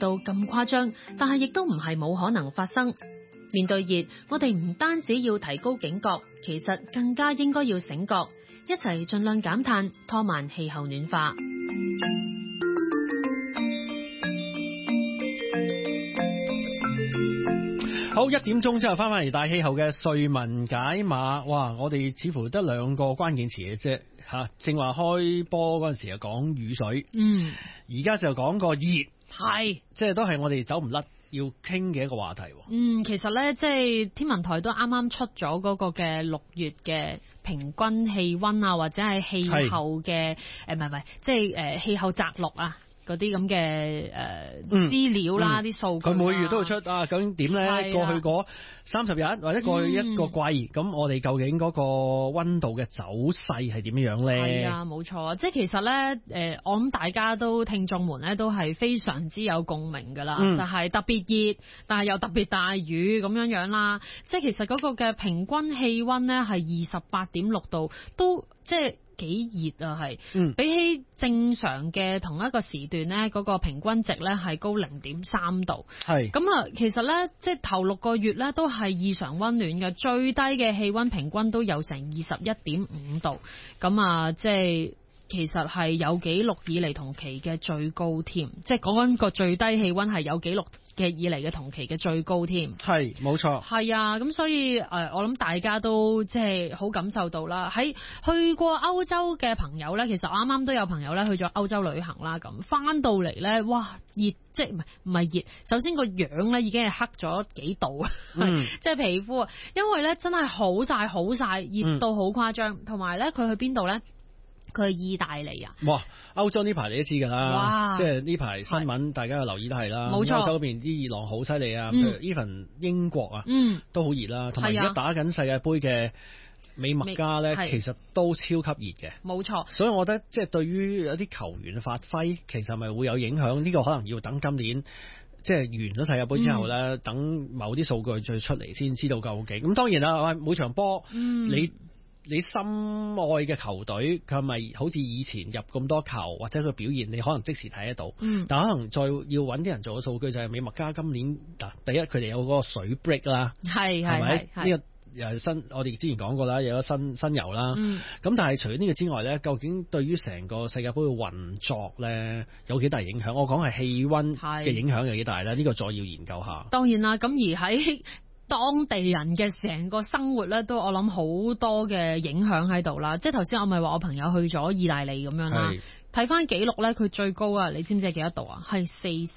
到咁誇張，但係亦都唔係冇可能發生。面對熱，我哋唔單止要提高警覺，其實更加應該要醒覺，一齊盡量減碳，拖慢氣候暖化。 好，1點鐘之後翻返嚟大氣候嘅瑞文解碼。哇，我哋似乎得2個關鍵詞嘅啫吓，正話開波嗰陣時就講雨水，而家就講個熱，係即係都係我哋走唔甩要傾嘅一個話題。 其實咧，即係天文台都啱啱出咗嗰個嘅6月嘅平均氣溫啊，或者係氣候嘅唔係，即係氣候摘錄啊。嗰啲咁嘅資料啦，啲數據，佢每月都會出啊。究竟點咧？過去嗰30日或者過去一個季，咁我哋究竟嗰個溫度嘅走勢係點樣咧？係啊， 冇錯。即係其實咧，我諗大家都聽眾們咧都係非常之有共鳴㗎啦，就係特別熱，但係又特別大雨咁樣啦。即係其實嗰個嘅平均氣溫咧係28.6度，都即係幾熱啊，係比起正常嘅同一個時段咧，嗰個平均值咧係高0.3度。係咁啊，其實咧即係頭6個月咧都係異常溫暖嘅，最低嘅氣溫平均都有成21.5度。咁啊，即係其實係有紀錄以嚟同期嘅最高添，即係講緊個最低氣溫係有紀錄嘅以嚟嘅同期嘅最高添。係冇錯。係啊，咁所以我諗大家都即係好感受到啦。喺去過歐洲嘅朋友咧，其實我啱啱都有朋友咧去咗歐洲旅行啦，咁翻到嚟咧，哇熱！即係唔係熱，首先個樣咧已經係黑咗幾度，即係皮膚，因為咧真係好曬，熱到好誇張。同埋咧，佢去邊度咧？佢去意大利啊！哇，歐洲呢排你都知㗎啦，即係呢排新聞大家有留意都係啦。冇錯，歐洲嗰邊啲熱浪好犀利啊，譬如 even 英國啊，都好熱啦。同埋而家打緊世界盃嘅美墨加咧，其實都超級熱嘅。冇錯，所以我覺得即係對於有啲球員嘅發揮，其實咪會有影響。呢個可能要等今年即係完咗世界盃之後咧，等某啲數據再出嚟先知道究竟。咁當然啦，每場波你心愛嘅球隊，佢係咪好似以前入咁多球，或者佢表現你可能即時睇得到？但可能再要揾啲人做嘅數據就係美墨加今年第一佢哋有嗰個水 break 啦，係咪？呢個又係新，我哋之前講過啦，有咗新油啦。咁但係除咗呢個之外咧，究竟對於成個世界盃嘅運作咧有幾大影響？我講係氣溫嘅影響有幾大咧？呢個再要研究下。當然啦，咁而喺當地人嘅成個生活咧，都我諗好多嘅影響喺度啦。即係頭先我咪話我朋友去咗意大利咁樣啦，睇翻記錄咧，佢最高啊，你知唔知係幾多度啊？係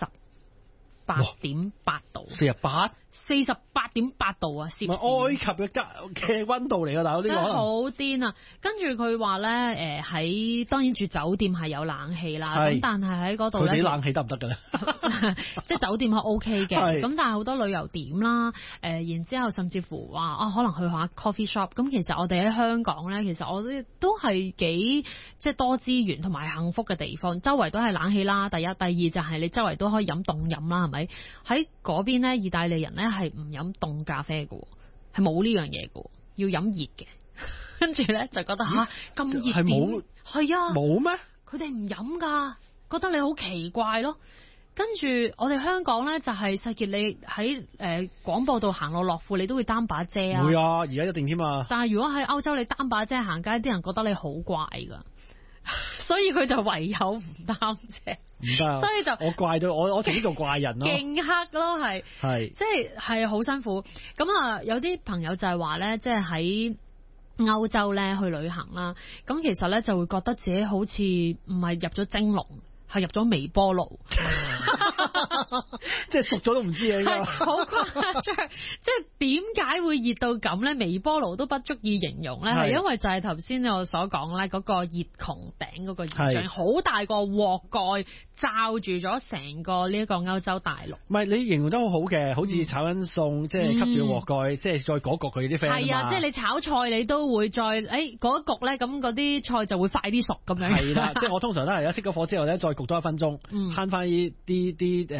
48.8度。48.8度啊！攝氏埃及嘅溫度嚟㗎，大佬呢個真係好癲啊！跟住佢話咧，喺當然住酒店係有冷氣啦，咁但係喺嗰度咧，佢哋冷氣得唔得㗎咧？即係酒店係 OK 嘅，咁但係好多旅遊點啦，然之後甚至乎話可能去下 coffee shop。咁其實我哋喺香港咧，其實我哋都係幾即係多資源同埋幸福嘅地方，周圍都係冷氣啦。第一，第二就係你周圍都可以飲凍飲啦，係咪？喺嗰邊咧，意大利人咧係唔飲凍咖啡嘅，係冇呢樣嘢嘅，要飲熱嘅。跟住咧就覺得咁熱點係冇係啊冇咩？佢哋唔飲㗎，覺得你好奇怪咯。跟住我哋香港咧就係世傑，你喺廣播道行落樂富，你都會擔把遮啊。會啊，而家一定添啊。但係如果喺歐洲你擔把遮行街，啲人覺得你好怪㗎。所以佢就唯有唔擔遮，唔得，所以就我怪到我自己做怪人咯，勁黑咯，係即係好辛苦。咁啊，有啲朋友就係話咧，即係喺歐洲咧去旅行啦，咁其實咧就會覺得自己好似唔係入咗蒸籠，係入咗微波爐。即係熟咗都唔知啊！好誇張，即係點解會熱到咁咧？微波爐都不足以形容咧，係因為就係頭先我所講咧，嗰個熱穹頂嗰個現象，好大個鍋蓋罩住咗成個呢一個歐洲大陸。唔係你形容得好好嘅，好似炒緊餸，即係吸住鍋蓋，即係再焗佢啲 friend 係啊，即係你炒菜你都會再嗰一焗咧，咁嗰啲菜就會快啲熟咁樣。係啦，即係我通常都係熄咗火之後咧，再焗多1分鐘，慳翻啲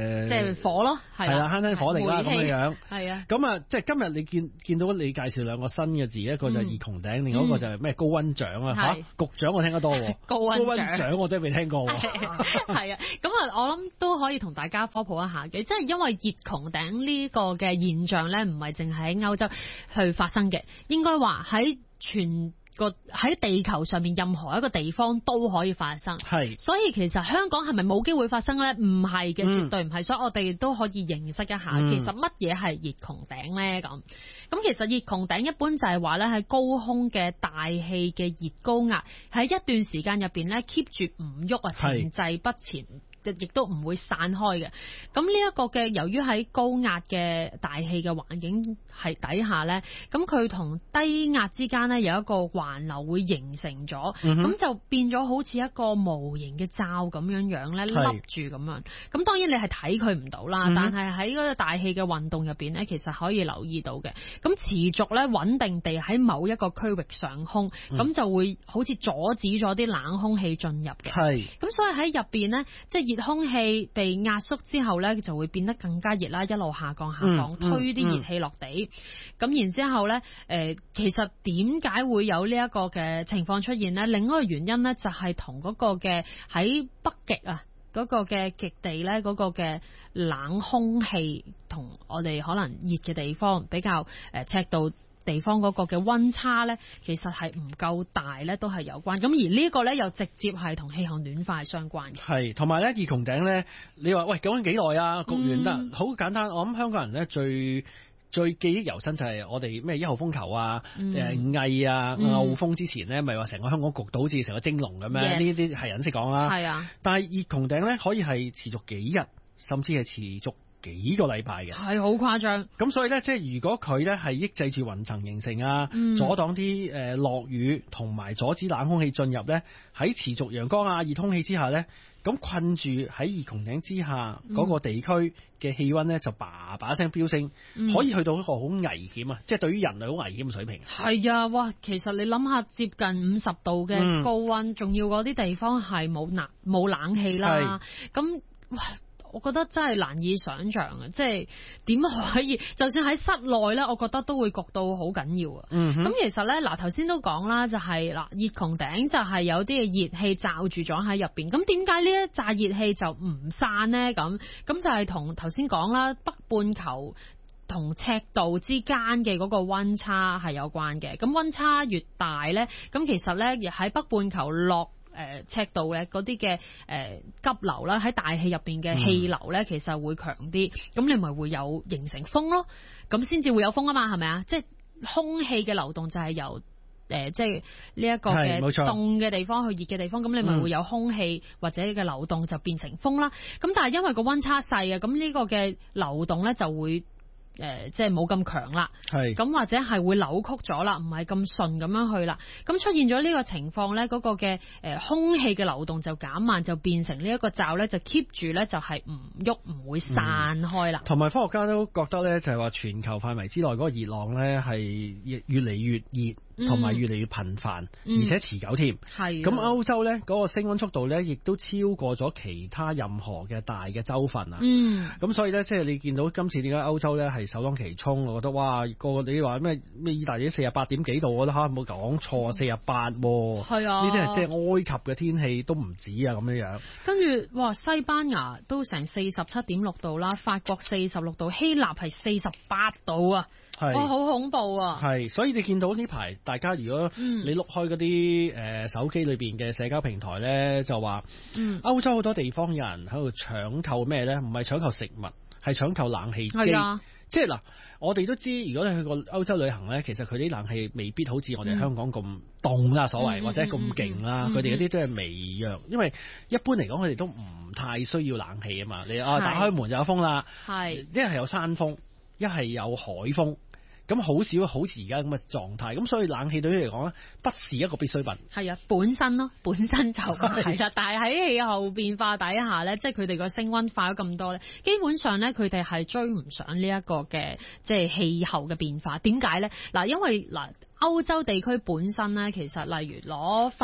即係火咯，係啦， 慳火力啦咁樣。 係啊。 咁啊，即係今日你見到你介紹兩個新嘅字，一個就係熱穹頂，另外一個就係咩高溫獎啊嚇。局長我聽得多喎， 高溫獎我真係未聽過喎。 係啊，咁啊，我諗都可以同大家科普一下嘅，即係因為熱穹頂呢個嘅現象咧，唔係淨係喺歐洲去發生嘅，應該話喺全個喺地球上面任何一個地方都可以發生，係，所以其實香港係咪冇機會發生咧？唔係嘅，絕對唔係，所以我哋都可以認識一下，其實乜嘢係熱穹頂咧？咁其實熱穹頂一般就係話咧，喺高空嘅大氣嘅熱高壓喺一段時間入邊咧 keep 住唔喐啊，停滯不前。亦都唔會散開嘅。咁呢一個嘅由於喺高壓嘅大氣嘅環境係底下咧，咁佢同低壓之間咧有一個環流會形成咗，咁就變咗好似一個無形嘅罩咁樣咧，笠住咁樣。咁當然你係睇佢唔到啦，但係喺嗰個大氣嘅運動入邊咧，其實可以留意到嘅。咁持續咧穩定地喺某一個區域上空，咁就會好似阻止咗啲冷空氣進入嘅。係。咁所以喺入邊咧，即係熱空氣被壓縮之後咧，就會變得更加熱啦，一路下降，推啲熱氣落地。咁然之後咧，其實點解會有呢一個嘅情況出現咧？另一個原因咧，就係同嗰個嘅喺北極啊，嗰個嘅極地咧，嗰個嘅冷空氣同我哋可能熱嘅地方比較赤道地方嗰個嘅溫差咧，其實係唔夠大咧，都係有關。咁而呢個咧又直接係同氣候暖化係相關嘅。係，同埋咧熱穹頂咧，你話喂，究竟幾耐啊？焗完得好簡單。我諗香港人咧最記憶猶新就係我哋咩1號風球啊、翳啊、牛風之前咧，咪話成個香港焗到好似成個蒸籠咁樣。呢啲係人識講啦。係啊。但係熱穹頂咧可以係持續幾日，甚至係持續幾個禮拜嘅，係好誇張。咁所以咧，即係如果佢咧係抑制住雲層形成啊，阻擋啲落雨，同埋阻止冷空氣進入咧，喺持續陽光啊、熱空氣之下咧，咁困住喺熱穹頂之下嗰個地區嘅氣溫咧，就叭聲飆升，可以去到一個好危險啊！即係對於人類好危險嘅水平。係啊，哇！其實你諗下，接近50度嘅高溫，仲要嗰啲地方係冇冷氣啦，咁哇！我覺得真係難以想像啊！即係點可以，就算喺室內咧，我覺得都會焗到好緊要啊！咁其實咧，嗱頭先都講啦，就係嗱熱穹頂就係有啲嘅熱氣罩住咗喺入邊。咁點解呢一紮熱氣就唔散呢？咁就係同頭先講啦，北半球同赤道之間嘅嗰個溫差係有關嘅。咁溫差越大咧，咁其實咧亦喺北半球落赤道嘅嗰啲嘅急流啦，喺大氣入邊嘅氣流咧，其實會強啲，咁你咪會有形成風咯，咁先至會有風啊嘛，係咪啊？即係空氣嘅流動就係由即係呢一個嘅凍嘅地方去熱嘅地方，咁你咪會有空氣或者嘅流動就變成風啦。咁但係因為個溫差細啊，咁呢個嘅流動咧就會即係冇咁強啦，咁或者係會扭曲咗啦，唔係咁順咁樣去啦。咁出現咗呢個情況咧，嗰個嘅空氣嘅流動就減慢，就變成呢一個罩咧，就 keep 住咧，就係唔喐，唔會散開啦。同埋科學家都覺得咧，就係話全球範圍之內嗰個熱浪咧係越嚟越熱，同埋越嚟越頻繁，而且持久添。係咁歐洲咧嗰個升溫速度咧，亦都超過咗其他任何嘅大嘅州份啊。咁所以咧，即係你見到今次點解歐洲咧係首當其衝，我覺得哇，個你話咩意大利48點幾度，我覺得冇講錯，48喎。係啊，呢啲係即係埃及嘅天氣都唔止啊，咁樣樣。跟住哇，西班牙都成47.6度啦，法國46度，希臘係48度啊。係，哇，好恐怖啊！係，所以你見到呢排大家如果你碌開嗰啲手機裏邊嘅社交平台咧，就話歐洲好多地方有人喺度搶購咩咧？唔係搶購食物，係搶購冷氣機。係啊，即係嗱，我哋都知，如果你去過歐洲旅行咧，其實佢啲冷氣未必好似我哋香港咁凍啦，所謂或者咁勁啦，佢哋嗰啲都係微弱，因為一般嚟講佢哋都唔太需要冷氣啊嘛。你打開門就有風啦，係一係有山風，一係有海風。咁好少好似而家咁嘅狀態，咁所以冷氣對於嚟講咧，不是一個必需品。係啊，本身就係啦。但係喺氣候變化底下咧，即係佢哋個升溫快咗咁多咧，基本上咧佢哋係追唔上呢一個嘅即係氣候嘅變化。點解咧？嗱，因為嗱歐洲地區本身咧，其實例如攞法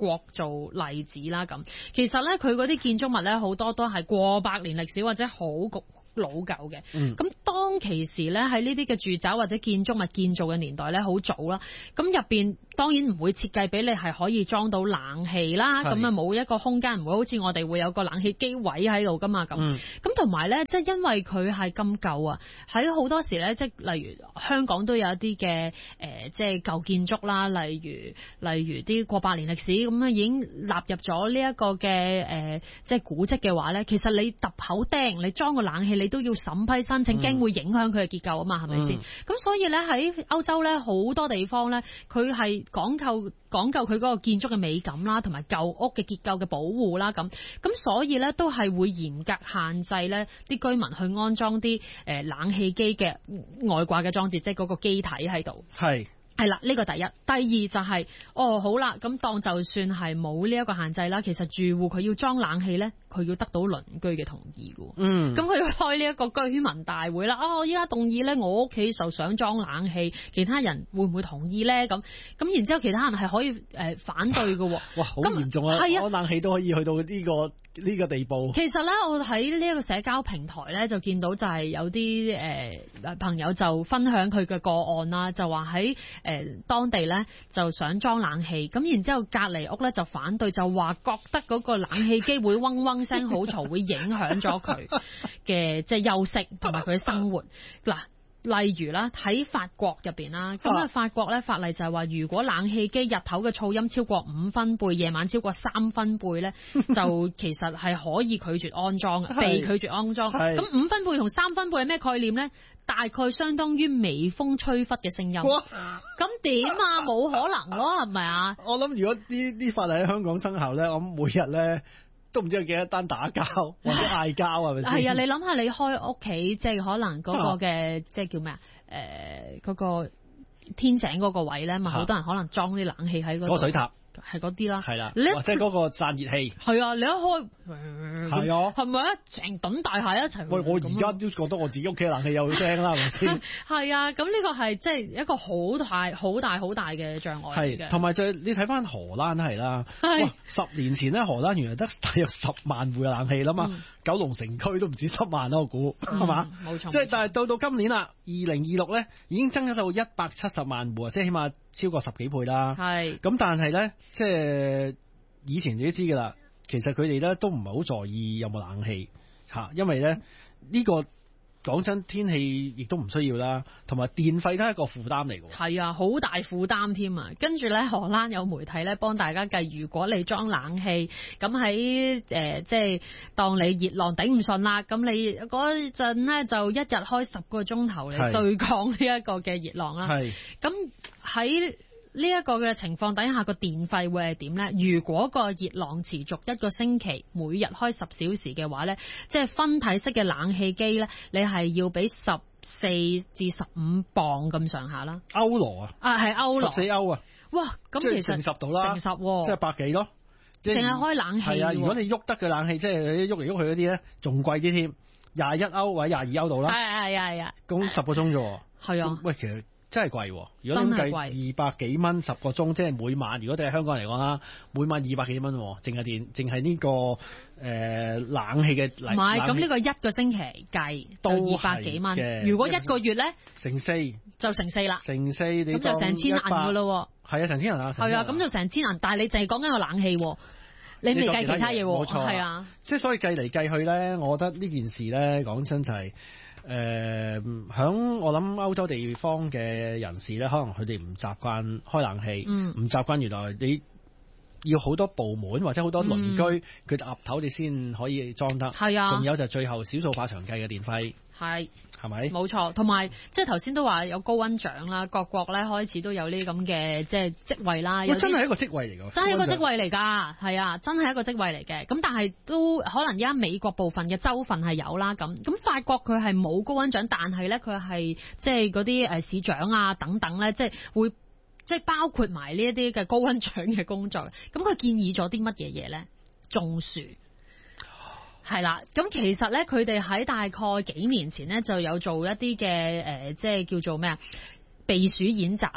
國做例子啦。咁其實咧，佢嗰啲建築物咧好多都係過百年歷史或者好老舊嘅。咁當其時咧，喺呢啲嘅住宅或者建築物建造嘅年代咧，好早啦。咁入邊當然唔會設計俾你係可以裝到冷氣啦，咁啊冇一個空間，唔會好似我哋會有個冷氣機位喺度噶嘛。咁同埋咧，即係因為佢係咁舊啊，喺好多時咧，即係例如香港都有一啲嘅即係舊建築啦，例如啲過百年歷史咁啊，已經納入咗呢一個嘅即係古蹟嘅話咧，其實你揼口釘，你裝個冷氣，你都要審批申請，驚會影響佢嘅結構啊嘛，係咪先？咁所以咧喺歐洲咧好多地方咧，佢係講究佢嗰個建築嘅美感啦，同埋舊屋嘅結構嘅保護啦，咁所以咧都係會嚴格限制咧啲居民去安裝啲冷氣機嘅外掛嘅裝置，即係嗰個機體喺度。係啦，呢個第一。第二就係好啦，咁當就算係冇呢一個限制啦，其實住戶佢要裝冷氣咧，佢要得到鄰居嘅同意嘅。咁佢要開呢一個居民大會啦。我依家動議咧，我屋企就想裝冷氣，其他人會唔會同意咧？咁然之後其他人係可以反對嘅。哇， 好嚴重啊！開冷氣都可以去到呢個地步。 其實咧，我喺呢一個社交平台咧，就見到就係有啲朋友就分享佢嘅個案啦，就話喺當地咧就想裝冷氣，咁然之後隔離屋咧就反對，就話覺得嗰個冷氣機會嗡嗡聲好嘈，會影響咗佢嘅即係休息同埋佢嘅生活。嗱，例如啦，喺法國入邊啦，咁法國咧法例就係話，如果冷氣機日頭嘅噪音超過5分貝，夜晚超過3分貝咧，就其實係可以拒絕安裝嘅，被拒絕安裝。咁5分貝同3分貝係咩概念咧？大概相當於微風吹拂嘅聲音。咁點啊？冇可能咯，係咪啊？ 我諗如果啲法例喺香港生效咧，我每日咧都唔知有幾多單打交或者嗌交，係咪先？係啊，你諗下，你開屋企即係可能嗰個嘅即係叫咩啊？嗰個天井嗰個位咧，咪好多人可能裝啲冷氣喺嗰個水塔。 係嗰啲啦， 係啦，或者嗰個散熱器。係啊，你一開係啊， 係咪啊？成棟大廈一齊。 喂，我而家都覺得我自己屋企冷氣有聲啦，係咪先？ 係啊，咁呢個係即係一個好大嘅障礙嚟嘅。 同埋就係你睇翻荷蘭係啦，哇！10年前咧，荷蘭原來得大約10萬戶嘅冷氣啦嘛，九龍城區都唔止10萬啦，我估係嘛？ 冇錯。 即係但係到今年啦，2026咧已經增加到170萬戶啊，即係起碼超過10幾倍啦。係。咁但係咧。即係以前你都知㗎啦，其實佢哋咧都唔係好在意有冇冷氣嚇，因為咧呢個講真天氣亦都唔需要啦，同埋電費都係一個負擔嚟㗎。係啊，好大負擔添啊！跟住咧，荷蘭有媒體咧幫大家計，如果你裝冷氣，咁喺即係當你熱浪頂唔順啦，咁你嗰陣咧就一日開10個鐘頭嚟對抗呢一個嘅熱浪啦。係。咁喺呢一個嘅情況底下，個電費會係點呢？如果個熱浪持續1個星期，每日開10小時嘅話呢，即係分體式嘅冷氣機呢，你係要俾14至15磅咁上下啦。 歐羅啊？係歐羅。14歐啊？哇！咁其實乘10度啦，乘10，即係100幾咯。淨係開冷氣。係啊，如果你喐得嘅冷氣，即係喐嚟喐去嗰啲呢，仲貴啲添，21歐或者22歐度啦。係啊。咁10個鐘啫喎。係啊。喂，其實。真係貴喎！如果咁計200幾蚊10個鐘，即係每晚。如果對香港嚟講啦，每晚200幾蚊，淨係呢個冷氣嘅。唔係，咁呢個1個星期計就200幾蚊。如果1個月咧，乘4就乘4啦。乘4你咁就成千銀㗎咯。係啊，成千銀啊。係啊，咁就成千銀。但係你淨係講緊個冷氣，你未計其他嘢喎。冇錯。係啊。即係所以計嚟計去咧，我覺得呢件事咧講真就係。響我諗歐洲地方嘅人士咧，可能佢哋唔習慣開冷氣，唔習慣原來你要好多部門或者好多鄰居佢岌頭你先可以裝得。係啊，仲有就最後小數怕長計嘅電費。係咪？冇錯，同埋即係頭先都話有高溫獎啦，各國咧開始都有呢咁嘅即係職位啦。真係一個職位嚟㗎，真係一個職位嚟㗎，係啊，真係一個職位嚟嘅。咁但係都可能而家美國部分嘅州份係有啦，咁法國佢係冇高溫獎，但係咧佢係即係嗰啲市長啊等等咧，即係會即係包括埋呢一啲嘅高溫獎嘅工作。咁佢建議咗啲乜嘢嘢咧？種樹。係啦，咁其實咧，佢哋喺大概幾年前咧就有做一啲嘅即係叫做咩啊？避暑演習，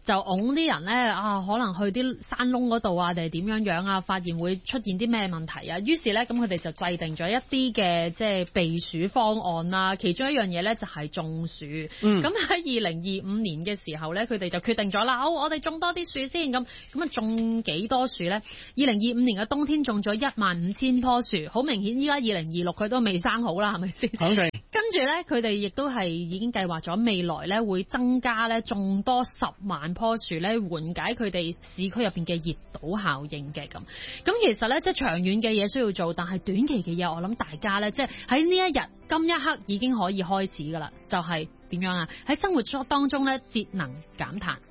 就擁啲人咧可能去啲山窿嗰度啊，定係點樣樣啊，發現會出現啲咩問題啊，於是咧咁佢哋就制定咗一啲嘅即係避暑方案啦。其中一樣嘢咧就係種樹。咁喺2025年嘅時候咧，佢哋就決定咗啦，好，我哋種多啲樹先。咁啊種幾多樹咧？2025年嘅冬天種咗15000棵樹，好明顯依家2026佢都未生好啦，係咪先？跟住咧，佢哋亦都係已經計劃咗未來咧會增加咧種多10萬棵樹咧，緩解佢哋市區入邊嘅熱島效應嘅咁。咁其實咧即係長遠嘅嘢需要做，但係短期嘅嘢我諗大家咧即係喺呢一日今一刻已經可以開始噶啦，就係點樣啊？喺生活當中咧節能減碳。